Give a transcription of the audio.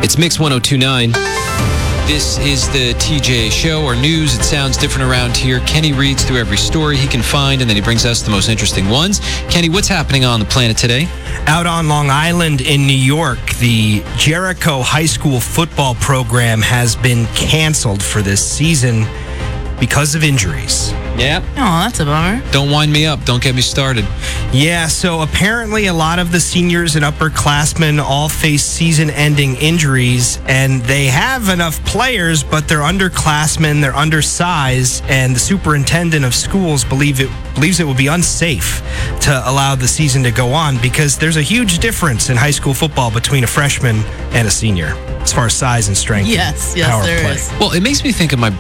It's Mix 1029. This is the TJ Show, or news. It sounds different around here. Kenny reads through every story he can find, and then he brings us the most interesting ones. Kenny, what's happening on the planet today? Out on Long Island in New York, the Jericho High School football program has been canceled for this season because of injuries. Yeah. Oh, that's a bummer. Don't wind me up. Don't get me started. Yeah, so apparently a lot of the seniors and upperclassmen all face season-ending injuries, and they have enough players, but they're underclassmen, they're undersized, and the superintendent of schools believes it would be unsafe to allow the season to go on because there's a huge difference in high school football between a freshman and a senior as far as size and strength. Yes, power of there play. is. Well, it makes me think of my